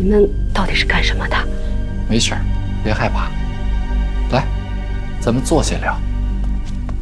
你们到底是干什么的？ 没事儿，别害怕。来，咱们坐下聊。